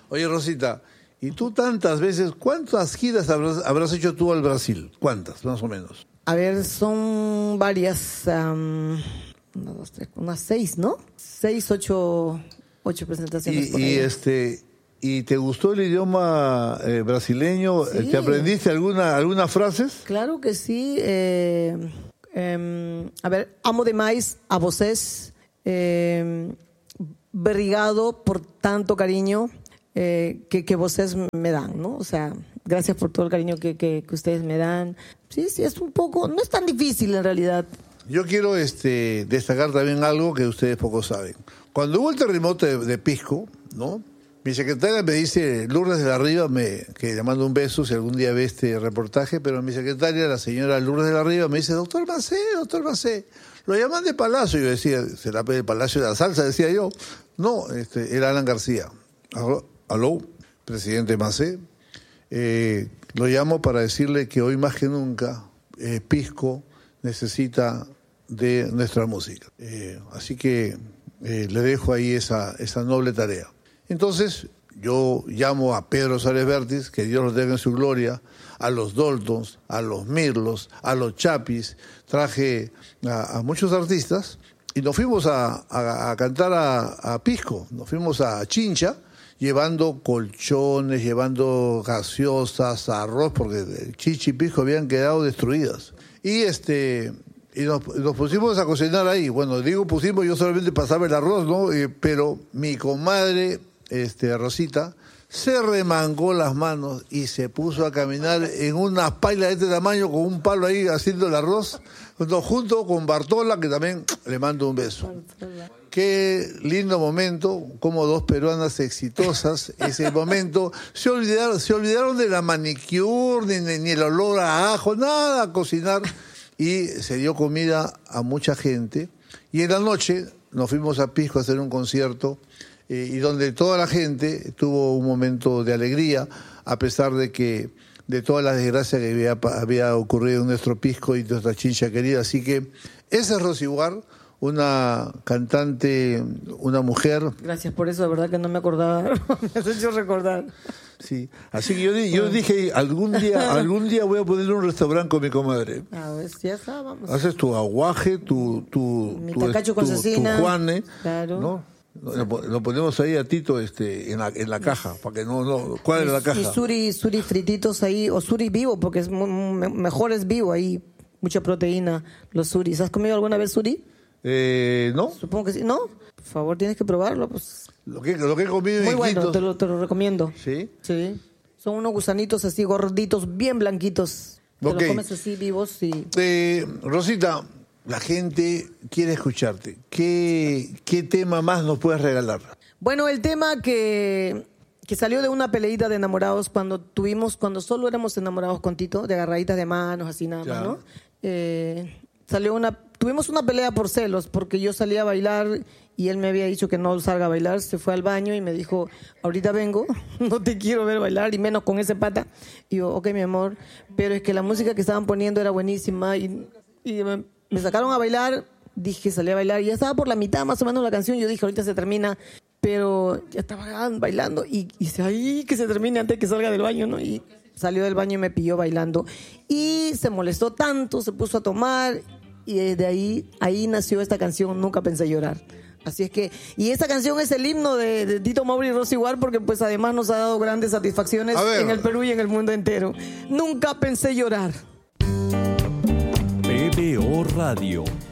Oye, Rosita, y tú tantas veces, ¿cuántas giras habrás hecho tú al Brasil? ¿Cuántas, más o menos? A ver, son varias, una, dos, tres, unas 6, ¿no? 6, 8 presentaciones por ahí. ¿Y te gustó el idioma brasileño? Sí. ¿Te aprendiste algunas frases? Claro que sí. A ver, amo demais a vocês. Obrigado por tanto cariño que vocês me dan, ¿no? O sea, gracias por todo el cariño que ustedes me dan. Sí, es un poco, no es tan difícil en realidad. Yo quiero destacar también algo que ustedes poco saben. Cuando hubo el terremoto de Pisco, ¿no? Mi secretaria me dice, Lourdes de la Riva, que le mando un beso si algún día ve este reportaje, pero mi secretaria, la señora Lourdes de la Riva, me dice, doctor Macé, lo llaman de Palacio. Yo decía, ¿será el Palacio de la Salsa? Decía yo. No, era Alan García. Aló, presidente Macé. Lo llamo para decirle que hoy más que nunca Pisco necesita de nuestra música. Así que le dejo ahí esa noble tarea. Entonces, yo llamo a Pedro Suárez Vértiz, que Dios lo tenga en su gloria, a los Daltons, a los Mirlos, a los Chapis, traje a muchos artistas y nos fuimos a cantar a Pisco, nos fuimos a Chincha, llevando colchones, llevando gaseosas, arroz, porque Chichi y Pisco habían quedado destruidas. Y nos pusimos a cocinar ahí. Bueno, digo pusimos, yo solamente pasaba el arroz, ¿no? Pero mi comadre, Rosita, se remangó las manos y se puso a caminar en una paila de este tamaño con un palo ahí haciendo el arroz, junto con Bartola, que también le mando un beso. Qué lindo momento, como dos peruanas exitosas, ese momento, se olvidaron de la manicure, ni el olor a ajo, nada, a cocinar, y se dio comida a mucha gente, y en la noche nos fuimos a Pisco a hacer un concierto, y donde toda la gente tuvo un momento de alegría, a pesar de toda la desgracia que había ocurrido en nuestro Pisco y nuestra Chincha querida. Así que esa es Rosy Huar, una cantante, una mujer. Gracias por eso, de verdad que no me acordaba. Me has hecho recordar. Sí, así que yo dije, algún día voy a poner un restaurante con mi comadre. A ver, ya está, vamos. Haces tu aguaje, mi tacacho con cecina. Tu Juane, claro. ¿no? Lo ponemos ahí a Tito en la caja, para que no ¿cuál es la caja? Y suri frititos ahí, o suri vivo, porque mejor es vivo ahí, mucha proteína, los suris. ¿Has comido alguna vez suri? No. Supongo que sí, ¿no? Por favor, tienes que probarlo, pues. Lo que he comido muy en bueno, Iquitos. te lo recomiendo. ¿Sí? Sí. Son unos gusanitos así gorditos, bien blanquitos. Te los comes así vivos y... Rosita, la gente quiere escucharte. ¿Qué tema más nos puedes regalar? Bueno, el tema que salió de una peleita de enamorados cuando solo éramos enamorados con Tito, de agarraditas de manos, así nada más, ¿no? Tuvimos una pelea por celos, porque yo salía a bailar y él me había dicho que no salga a bailar, se fue al baño y me dijo, ahorita vengo, no te quiero ver bailar, y menos con ese pata. Y yo, ok, mi amor, pero es que la música que estaban poniendo era buenísima y me sacaron a bailar, dije, salí a bailar y ya estaba por la mitad más o menos la canción, yo dije, ahorita se termina, pero ya estaba bailando y dice, ay, que se termine antes que salga del baño, ¿no? Y salió del baño y me pilló bailando y se molestó tanto, se puso a tomar y desde ahí nació esta canción, Nunca Pensé Llorar. Así es que, y esta canción es el himno de Tito Mauri y Rosy Huar, porque pues además nos ha dado grandes satisfacciones en el Perú y en el mundo entero. Nunca Pensé Llorar. PBO Radio